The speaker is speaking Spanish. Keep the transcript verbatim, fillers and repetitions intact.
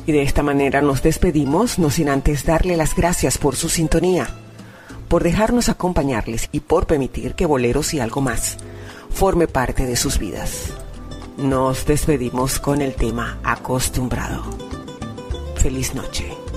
Y de esta manera nos despedimos, no sin antes darle las gracias por su sintonía, por dejarnos acompañarles y por permitir que Boleros y algo más forme parte de sus vidas. Nos despedimos con el tema Acostumbrado. Feliz noche.